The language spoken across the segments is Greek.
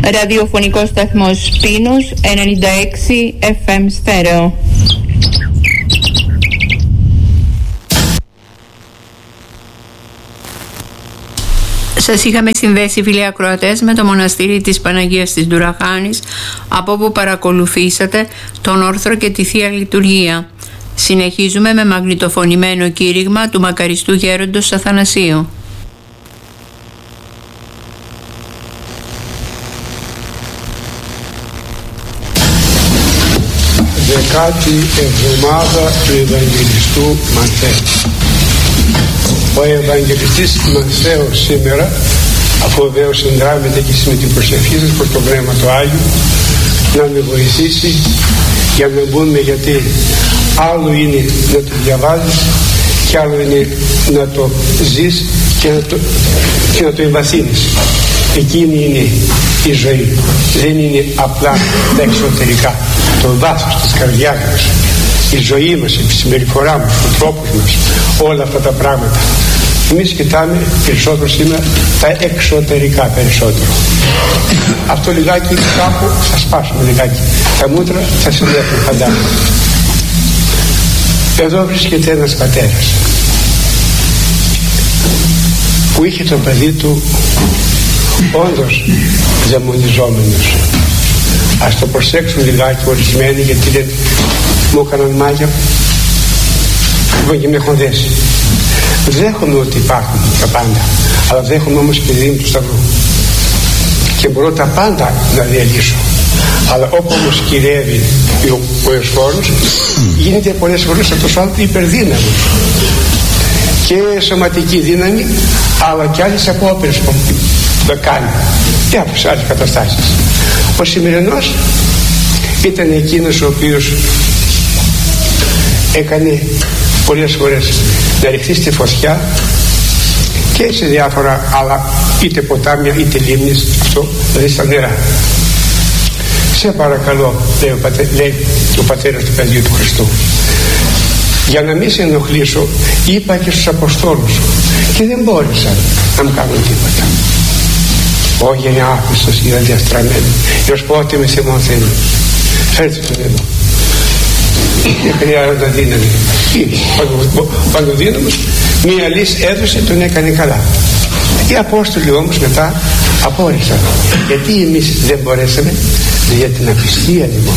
Ραδιοφωνικός σταθμός Πίνους 96 FM στέρεο. Σας είχαμε συνδέσει, φίλοι ακροατές, με το μοναστήρι της Παναγίας της Ντουραχάνης, από όπου παρακολουθήσατε τον όρθρο και τη Θεία Λειτουργία. Συνεχίζουμε με μαγνητοφωνημένο κήρυγμα του μακαριστού γέροντος Αθανασίου. Δεκάτη εβδομάδα του Ευαγγελιστού Ματθαίου. Ο Ευαγγελιστής Ματθαίος σήμερα, αφού βέβαια συνδράμεται και με την προσευχή σας προς το Πνεύμα του Άγιου, να με βοηθήσει για να μπούμε, γιατί άλλο είναι να το διαβάζεις και άλλο είναι να το ζεις και να το εμβαθύνεις. Εκείνη είναι η ζωή, δεν είναι απλά τα εξωτερικά, το βάθος της καρδιάς μας, η ζωή μας, η συμπεριφορά μας, ο τρόπος μας, όλα αυτά τα πράγματα. Εμείς κοιτάμε περισσότερο σήμερα τα εξωτερικά περισσότερο. Αυτό λιγάκι κάπου θα σπάσουμε λιγάκι, τα μούτρα θα συνδέουν, φαντάζομαι. Εδώ βρίσκεται ένας πατέρας που είχε το παιδί του όντως δαιμονιζόμενος. Ας το προσέξουν λιγάκι ορισμένοι, γιατί δεν μου έκαναν μάγια και με έχουν δέσει. Δέχομαι ότι υπάρχουν τα πάντα, αλλά δέχομαι όμως και τη δύναμη του Σταυρού και μπορώ τα πάντα να διαλύσω. Αλλά όπου όμως κυριεύει ο εσφόρος, γίνεται πολλές φορές αυτός ο άνθρωπος υπερδύναμος και σωματική δύναμη, αλλά και άλλες απόπειρες που το κάνει και από άλλες καταστάσεις. Ο σημερινός ήταν εκείνος ο οποίος έκανε πολλές φορές να ρηχθεί στη φωτιά και σε διάφορα άλλα, είτε ποτάμια είτε λίμνες, αυτό δηλαδή στα νερά. Σε παρακαλώ, λέει ο πατέρας του παιδιού του Χριστού, για να μην σε ενοχλήσω, είπα και στους Αποστόλους και δεν μπόρεσαν να μου κάνουν τίποτα. Όχι, είναι άφησος, είναι διαστραμμένο. Ως πότε με Θεόν θέλει. Φέρτε τον εδώ. Δεν χρειάζεται δύναμη. Παντοδύναμος, μία λύση έδωσε, τον έκανε καλά. Οι Απόστολοι όμως μετά απόρρισαν. Γιατί εμείς δεν μπορέσαμε? Για την απιστία λοιπόν.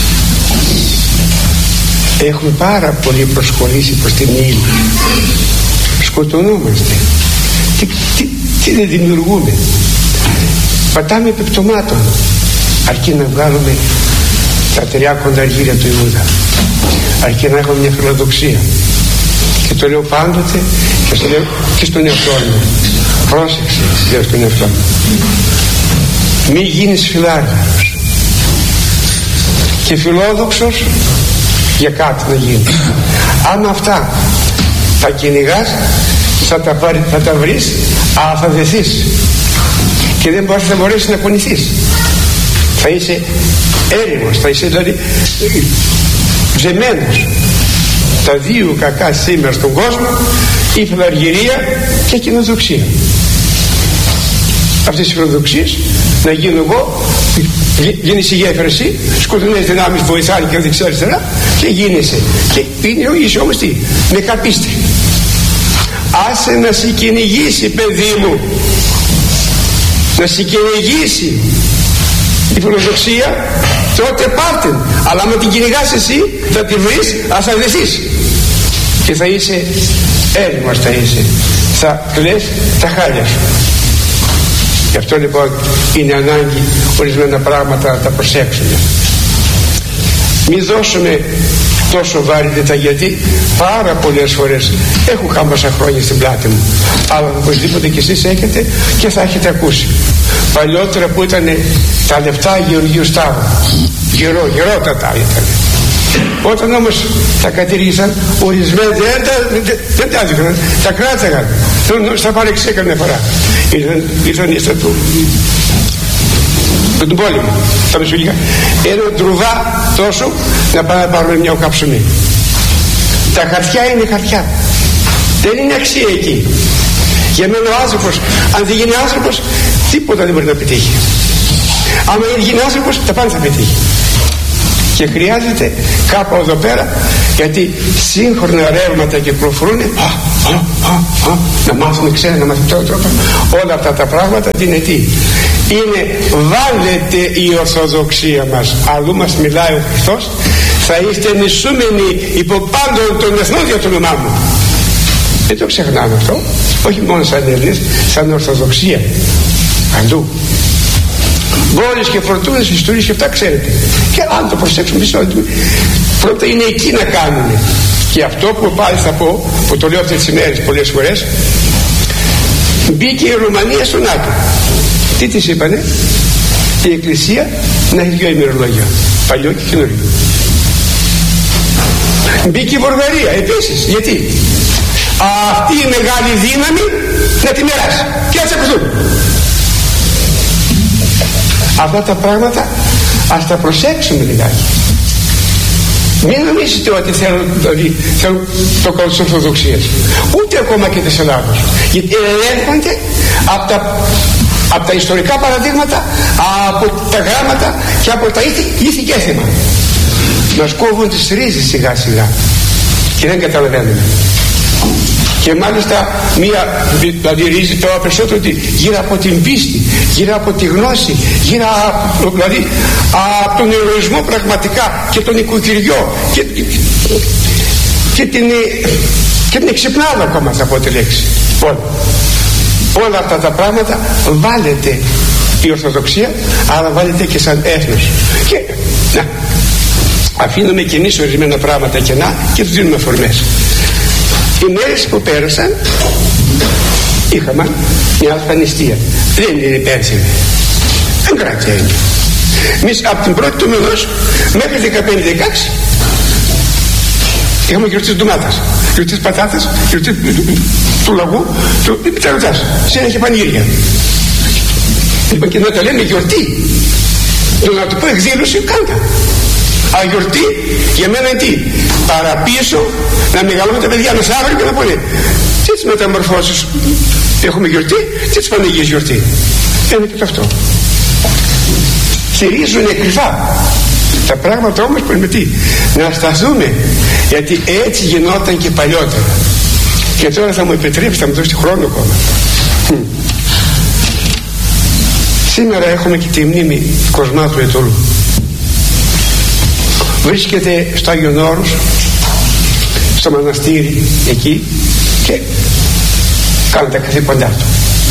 Έχουμε πάρα πολύ προσχωρήσει προς την ύλη. Σκοτωνόμαστε. Τι δεν δημιουργούμε. Πατάμε επιπτωμάτων, αρκεί να βγάλουμε τα 30 αργύρια του Ιούδα, αρκεί να έχουμε μια φιλοδοξία. Και το λέω πάντοτε και στο λέω και στον εαυτό μου. Πρόσεξε, λέω στον εαυτό μου, μη γίνεις φιλάργυρος και φιλόδοξος για κάτι να γίνει. Αν αυτά τα κυνηγάς, θα τα βρεις, αλλά θα δεθείς και δεν θα μπορέσεις να κουνηθείς. Θα είσαι έρημος, θα είσαι δηλαδή ζεμένος. Τα δύο κακά σήμερα στον κόσμο, η φιλαργυρία και η κοινοδοξία. Αυτές οι φιλοδοξίες, να γίνω εγώ, γίνεις η γέφυρα εσύ, σκοτεινές δυνάμεις βοηθάνε και δεξιά αριστερά και γίνεσαι. Και είσαι όμως τι? Με καπίστη. Άσε να σε κυνηγήσει, παιδί μου, να σε κυνηγήσει η φιλοδοξία, τότε πάρτε, αλλά με την κυνηγάς εσύ θα τη βρεις, αλλά θα δεθείς και θα είσαι έρημος, θα κλαις τα χάλια σου. Γι' αυτό λοιπόν είναι ανάγκη ορισμένα πράγματα να τα προσέξουμε. Μην δώσουμε τόσο βαρύτητα, γιατί πάρα πολλές φορές έχω χάμασα χρόνια στην πλάτη μου, αλλά οπωσδήποτε και εσείς έχετε και θα έχετε ακούσει. Παλιότερα που ήταν τα λεφτά Γεωργίου Σταύρου, γερότατα ήταν. Όταν όμως τα κατήργησαν, ορισμένοι δεν τα έδειχναν, τα κράταγαν. Στα παρεξία καμιά φορά. Ήρθαν ύστερα τον πόλεμο, τα μεσογειακά. Ένα ντρουβά τόσο να πάμε να πάρουμε μια οκαψομή. Τα χαρτιά είναι χαρτιά. Δεν είναι αξία εκεί. Για μένα ο άνθρωπος, αν δεν γίνει άνθρωπος, τίποτα δεν μπορεί να πετύχει. Άμα γίνει άνθρωπος, τα πάντα θα πετύχει. Και χρειάζεται κάπου εδώ πέρα, γιατί σύγχρονα ρεύματα κυκλοφορούν, να μάθουμε ξένα, να μάθουμε τώρα τρόπο. Όλα αυτά τα πράγματα είναι τι? Είναι βάλετε η Ορθοδοξία μας, αλλού μας μιλάει ο Χριστός, θα είστε νησούμενοι υπό πάντων των εθνών για το όνομά μου. Δεν το ξεχνάμε αυτό, όχι μόνο σαν Έλληνες, σαν Ορθοδοξία, αλλού. Μπόρες και φορτούνες, ιστορίες και αυτά ξέρετε. Και αν το προσέξουμε πρώτα είναι εκεί να κάνουν. Και αυτό που πάλι θα πω, που το λέω αυτές τις ημέρες πολλές φορές, μπήκε η Ρουμανία στον ΝΑΤΟ. Τι της είπανε? Η Εκκλησία να έχει δυο ημερολόγια, παλιό και καινούριο. Μπήκε η Βουλγαρία επίσης. Γιατί? Αυτή η μεγάλη δύναμη να τη μοιράσει και να τσακωθούν. Αυτά τα πράγματα ας τα προσέξουμε λιγάκι. Μην νομίζετε ότι θέλουν το καλό της Ορθοδοξίας, ούτε ακόμα και της Ελλάδος, γιατί ελέγχονται από τα ιστορικά παραδείγματα, από τα γράμματα και από τα ήθη και έθιμα. Μας κόβουν τις ρίζες σιγά σιγά και δεν καταλαβαίνουμε. Και μάλιστα δηλαδή ρίζει τώρα περισσότερο ότι γύρω από την πίστη, γύρω από τη γνώση, γύρω δηλαδή από τον ηρωισμό πραγματικά και τον οικοκυριό και την εξυπνάδα ακόμα θα πω τη λέξη. Όλα αυτά τα πράγματα βάλετε η Ορθοδοξία, αλλά βάλετε και σαν έθνος. Και να αφήνουμε κι εμείς ορισμένα πράγματα κενά και τους δίνουμε αφορμές. Οι μέρες που πέρασαν είχαμε μια ασφανιστία. Δεν είναι υπέρσινη, δεν κράτησε έγκυο. Εμείς από την πρώτη του μηνός μέχρι 15-16 είχαμε γιορτή της ντομάτας, γιορτή της πατάτας, γιορτή του λαγού, του πιταρωτάς, συνέχεια πανηγύρια. Λοιπόν, και να το λέμε γιορτή, το να το πω εκδήλωση, κάντα. Αγιορτή για μένα είναι τι? Παραπίσω να μεγαλώνουμε τα παιδιά μας αύριο και να πούνε τι τις μεταμορφώσεις έχουμε γιορτή, τι τις Παναγίες γιορτή. Είναι και αυτό. Χειρίζουν κρυφά. Τα πράγματα όμως πρέπει με τι? Να σταθούμε, γιατί έτσι γινόταν και παλιότερα. Και τώρα θα μου επιτρέψει, θα μου δώσει χρόνο ακόμα. Σήμερα έχουμε και τη μνήμη Κοσμάτου Ετωλού. Βρίσκεται στο Άγιον Όρος, στο μοναστήρι εκεί, και κάνει τα καθήκοντά του.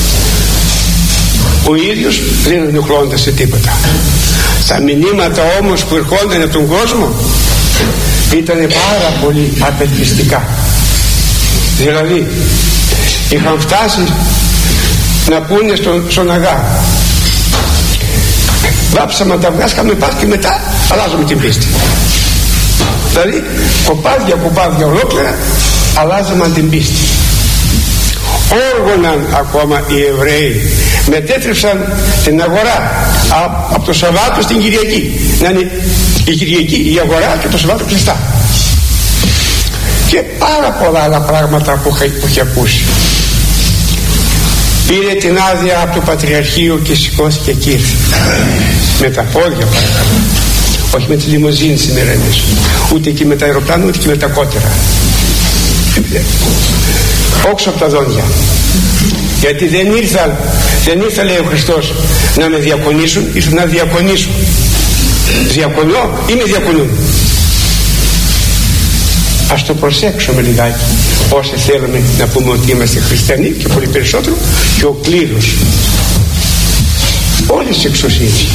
Ο ίδιος δεν ενοχλώντας σε τίποτα. Τα μηνύματα όμως που ερχόνταν από τον κόσμο ήταν πάρα πολύ απελπιστικά. Δηλαδή είχαν φτάσει να πούνε στον Αγά, βάψαμε τα αυγά, σκάμε πας και μετά αλλάζουμε την πίστη. Δηλαδή κοπάδια ολόκληρα αλλάζαμε την πίστη. Όργωναν ακόμα οι Εβραίοι, μετέτρεψαν την αγορά από το Σαββάτο στην Κυριακή, να είναι η Κυριακή η αγορά και το Σαββάτο κλειστά, και πάρα πολλά άλλα πράγματα που έχει ακούσει. Πήρε την άδεια από το Πατριαρχείο και σηκώθηκε και ήρθε με τα πόδια, παρακαλώ, όχι με τις λιμουζίνες σημερινές, ούτε και με τα αεροπλάνα, ούτε και με τα κότερα, όξω από τα δόντια. Γιατί δεν ήρθα λέει ο Χριστός να με διακονήσουν, ήρθα να διακονήσουν. Διακονώ ή με διακονούν? Ας το προσέξουμε λιγάκι όσοι θέλουμε να πούμε ότι είμαστε χριστιανοί, και πολύ περισσότερο και ο κλήρος, όλες τις εξουσίες.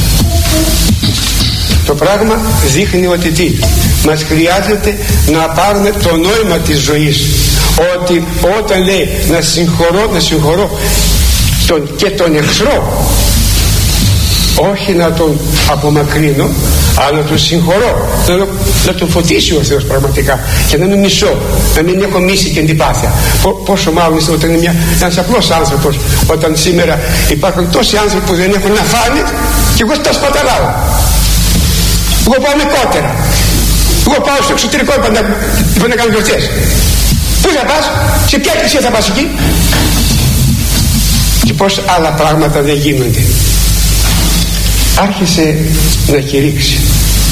Το πράγμα δείχνει ότι τι? Μας χρειάζεται να πάρουμε το νόημα της ζωής, ότι όταν λέει να συγχωρώ και τον εχθρό, όχι να τον απομακρύνω, αλλά να τον συγχωρώ, να τον φωτίσει ο Θεός πραγματικά, και να μην μισώ, να μην έχω μίση και αντιπάθεια. Πόσο μάλλον όταν είναι ένας απλός άνθρωπος, όταν σήμερα υπάρχουν τόσοι άνθρωποι που δεν έχουν να φάνε και εγώ τα σπαταλάω. Εγώ πάω με κότερα, εγώ πάω στο εξωτερικό να κάνω γιορτές. Πού θα πας? Σε ποια εκκλησία θα πας εκεί? Και πως άλλα πράγματα δεν γίνονται. άρχισε να κηρύξει,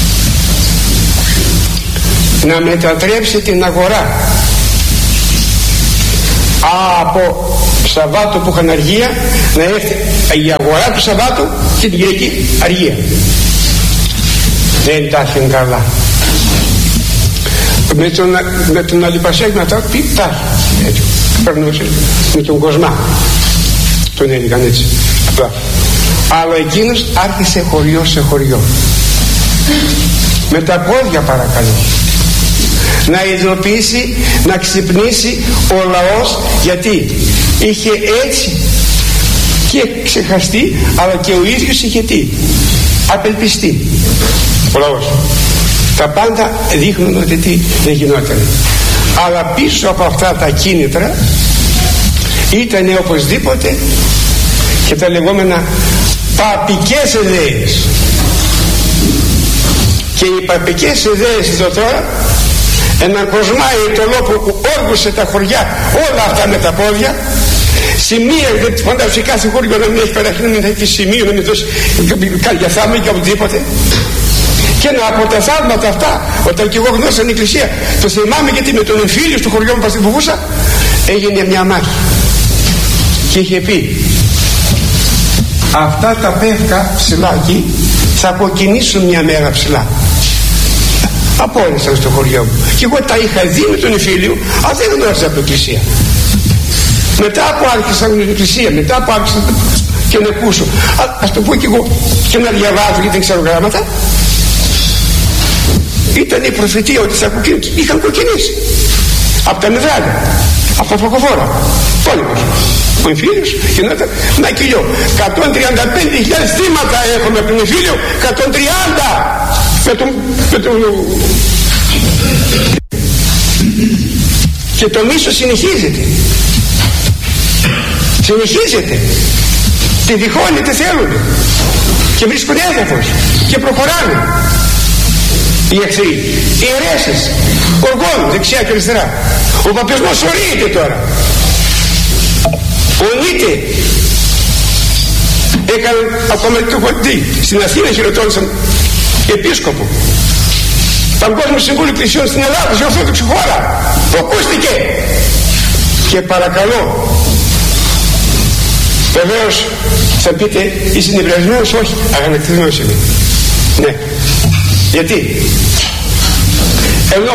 να μετατρέψει την αγορά από Σαββάτο που είχαν αργία, να έρθει η αγορά του Σαββάτου και την Κυριακή αργία. Δεν τα έφυγαν καλά. Με τον Αλιπασέκ να τα πει τα έτσι περνούσε με τον Κοσμά, τον έλεγαν έτσι απλά. Αλλά εκείνος άρχισε χωριό σε χωριό, με τα πόδια παρακαλώ, να ειδοποιήσει, να ξυπνήσει ο λαός, γιατί είχε έτσι και ξεχαστεί, αλλά και ο ίδιος είχε τι, απελπιστεί ο λαός. Τα πάντα δείχνουν ότι τι δεν γινόταν, αλλά πίσω από αυτά τα κίνητρα ήταν οπωσδήποτε και τα λεγόμενα παπικές ιδέες. Και οι παπικές ιδέες εδώ τώρα, έναν Κοσμάι το λόγο που όργουσε τα χωριά όλα αυτά με τα πόδια, σημεία, γιατί φαντάζομαι κάθε χωριό να μην έχει παραχθεί, να μην έχει σημείο, να μην δώσει για θαύμα και οπουδήποτε. Και από τα θαύματα αυτά, όταν και εγώ γνώρισα την εκκλησία, το θυμάμαι, γιατί με τον εμφύλιο του χωριού μου Παστιφοβούσα έγινε μια μάχη και είχε πει, αυτά τα πεύκα ψηλά εκεί θα αποκινήσουν μια μέρα ψηλά. Απόλυσαν στο χωριό μου και εγώ τα είχα δει με τον εμφύλιο, αλλά δεν γνώριζα από την εκκλησία. Μετά που άρχισα την εκκλησία, μετά που άρχισα και να ακούσω, ας το πω και εγώ, και να διαβάζω, γιατί δεν ξέρω γράμματα, ήταν η προφητεία ότι θα είχαν κοκκινήσει από τα νεδράλια, από τα φωκοφόρα, πόλεμος. Ο εμφύλιος γινόταν ένα κιλιό. 135.000 θύματα έχουμε από τον εμφύλιο, 130 με τον... Και το μίσος συνεχίζεται. Συνεχίζεται. Τη διχόνοι τη θέλουν και βρίσκουν έδαφος και προχωράνε οι εχθροί, οι αιρέσεις οργώνουν δεξιά και αριστερά. Ο παπισμός σωρείται τώρα. Ο Νίτε έκανε ακόμα το κοντή. Στην Αθήνα χειροτώνησαν επίσκοπο. Παγκόσμιο Συμβούλιο Εκκλησιών στην Ελλάδα, σε Ορθόδοξη χώρα, που ακούστηκε. Και παρακαλώ, βεβαίως θα πείτε, είσαι νευριασμένος? Όχι, αγανακτισμένος είμαι. Ναι. Γιατί? Ενώ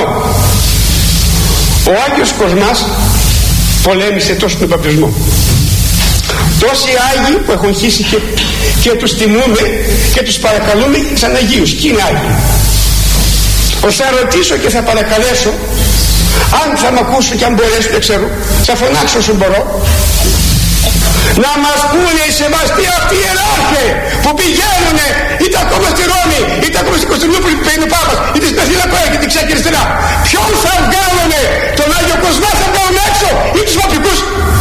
ο Άγιος Κοσμάς πολέμησε τόσο τον παπισμό, τόσοι Άγιοι που έχουν χύσει και τους τιμούμε και τους παρακαλούμε σαν Αγίους, και είναι Άγιοι. Θα ρωτήσω και θα παρακαλέσω, αν θα μ' ακούσουν και αν μπορέσουν, δεν ξέρω, θα φωνάξω όσο μπορώ, να μας πούνε οι σεβαστοί αυτοί οι ιεράρχες που πηγαίνουν είτε ακόμα στη Ρώμη, είτε ακόμα στην Κωνσταντινούπολη που είναι ο Πάπας, είτε στην Αθήνα που έρχεται δεξιά και αριστερά, ποιον θα βγάλουν, τον Άγιο Κοσμά θα βγάλουν έξω ή τους παπικούς?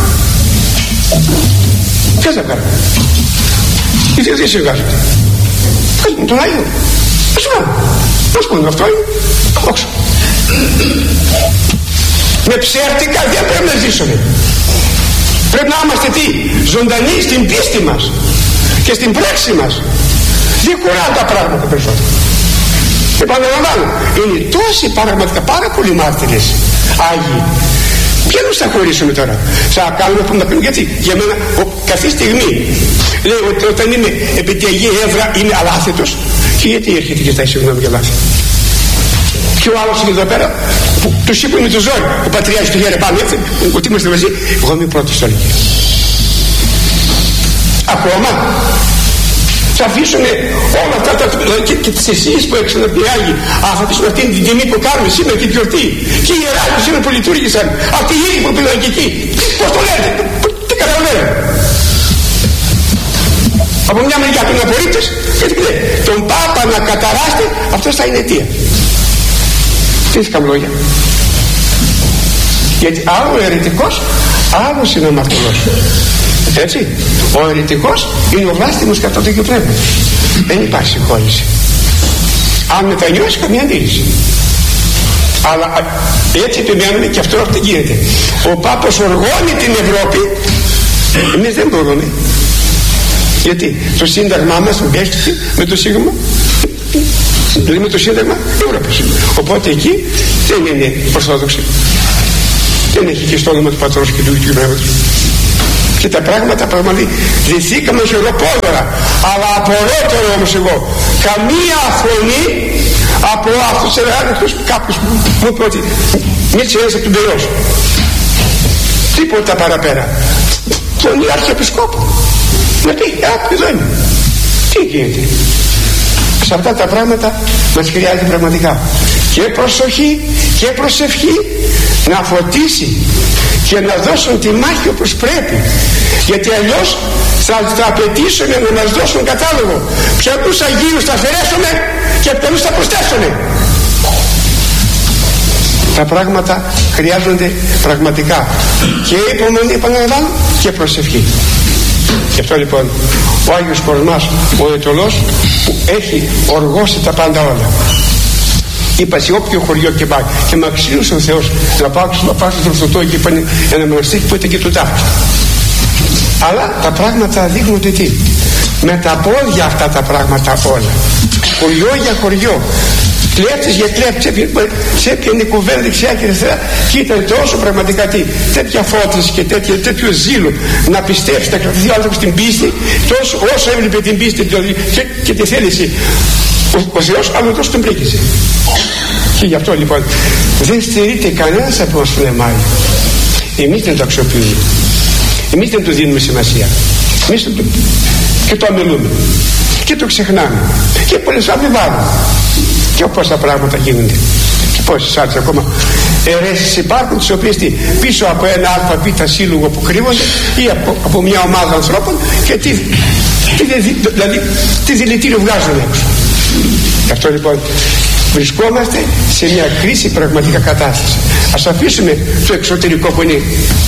Ποιος θα βγάλουν? Οι δύο δεν συμβάζονται. Πες μου τον Άγιο Κοσμά, πώς πούμε αυτό είναι όξο. Με ψεύτικα δεν πρέπει να ζήσουμε. Πρέπει να είμαστε τι? Ζωντανοί στην πίστη μας και στην πράξη μας. Δεν κουράνε τα πράγματα περισσότερο. Επαναλαμβάνω, είναι τόσοι πραγματικά πάρα πολλοί μάρτυρες Άγιοι. Ποιους θα χωρίσουμε τώρα? Θα κάνουμε που να πούμε, γιατί για μένα κάθε στιγμή λέει ότι όταν είμαι επί τη Αγία Εύρα είμαι αλάθετος. Και γιατί έρχεται και ζητάει συγγνώμη για λάθη? Και ο άλλος είναι εδώ πέρα που του σήκουν με το ζόρι, ο πατριάρχης του χέρι πάνω, έτσι, ότι είμαστε μαζί. Εγώ είμαι πρώτος στο Αγίο. Ακόμα θα αφήσουμε όλα αυτά τα, και τις αισθήσεις που έξω από την Άγιοι, θα αφήσουμε αυτή την τιμή που κάνουμε σήμερα και τη γιορτή, και οι ιεράρχες σήμερα που λειτουργήσαν, αυτοί οι ίδιοι που πήγαν και εκεί, πώς το λένε, τι καταλαβαίνουν? Από μια μεριά τον απορρίπτες και λέει τον Πάπα να καταράστη, αυτός θα είναι αιτία. Τι είχαμε λόγια? Γιατί άλλο ο αιρετικός, άλλος είναι ο αμαρτωλός. Έτσι, ο αιρετικός είναι ο βλάστημος κατά το Αγίο Πνεύμα. Δεν υπάρχει συγχώρηση. Αν μετανιώσει, καμία αντίρρηση. Αλλά έτσι επιμένουμε και αυτό δεν γίνεται. Ο Πάπος οργώνει την Ευρώπη, εμείς δεν μπορούμε. Γιατί το σύνταγμά μας μπέστηκε με το Σύγμα, δηλαδή με το Σύνταγμα Ευρώπης. Οπότε εκεί δεν είναι ορθόδοξη. Δεν έχει και στο όνομα του Πατρός και του Υιού Πνεύματος. Και τα πράγματα πραγματικά δυθήκαμε χειροπόδερα. Αλλά απορώ όμως εγώ, καμία φωνή από αυτούς τους κάποιους που μου είπε ότι μη τσιρές από τον Πειραιώς. Τίποτα παραπέρα. Φωνή αρχιεπισκόπου. Να πει, εδώ είναι. Τι γίνεται? Σε αυτά τα πράγματα μας χρειάζεται πραγματικά και προσοχή και προσευχή να φωτίσει και να δώσουν τη μάχη όπως πρέπει, γιατί αλλιώς θα απαιτήσουν να μας δώσουν κατάλογο ποιους Αγίους θα αφαιρέσουμε και ποιους θα προσθέσουμε. Τα πράγματα χρειάζονται πραγματικά και υπομονή, επαναλαμβάνω, και προσευχή. Γι' αυτό λοιπόν ο Άγιος Κορμάς ο Αιτωλός, που έχει οργώσει τα πάντα όλα, είπα σε όποιο χωριό και πάει, και με αξίωσε ο Θεός να πάω στο Τροφωτό, εκεί που είναι ένα μοναστήρι που ήταν και του τάφου. Αλλά τα πράγματα δείχνονται τι? Με τα πόδια αυτά τα πράγματα όλα, χωριό για χωριό, κλέφτες για κλέφτες, έπιανε κουβέρνα δεξιά και αριστερά, και ήταν τόσο πραγματικά τέτοια φώτιση και τέτοιο ζήλο να πιστέψει, να κρατηθεί ο άνθρωπος στην πίστη, τόσο όσο έβλεπε την πίστη και τη θέληση ο Θεός, άλλο τόσο τον πρίκησε. Και γι' αυτό λοιπόν δεν στερείται κανένας από μας φλεμάει. Εμείς δεν το αξιοποιούμε, εμείς δεν του δίνουμε σημασία, εμείς και το αμελούμε και το ξεχνάμε και πολλές αμοιβάλλουμε. Και πόσα πράγματα γίνονται και πόσες άλλες ακόμα αιρέσεις υπάρχουν, τις οποίες πίσω από ένα αλφαβήτα σύλλογο που κρύβονται ή από μια ομάδα ανθρώπων, και τι δηλητήριο βγάζουν έξω. Γι' αυτό λοιπόν βρισκόμαστε σε μια κρίση πραγματικά κατάσταση. Ας αφήσουμε το εξωτερικό που είναι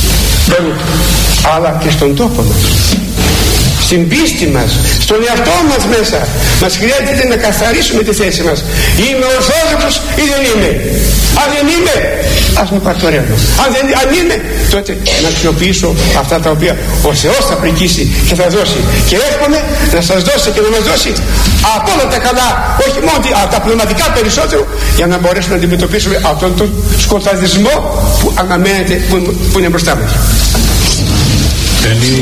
αλλά και στον τόπο μας, στην πίστη μας, στον εαυτό μας μέσα μας χρειάζεται να καθαρίσουμε τη θέση μας. Είμαι ορθόδοξος ή δεν είμαι? Αν δεν είμαι, ας με πάρει το ρεύμα. Αν είμαι, τότε να αξιοποιήσω αυτά τα οποία ο Θεός θα πρικήσει και θα δώσει, και εύχομαι να σας δώσει και να μας δώσει από όλα τα καλά, όχι μόνο τα πνευματικά περισσότερο, για να μπορέσουμε να αντιμετωπίσουμε αυτόν τον σκοταδισμό που αναμένεται, που είναι μπροστά μας.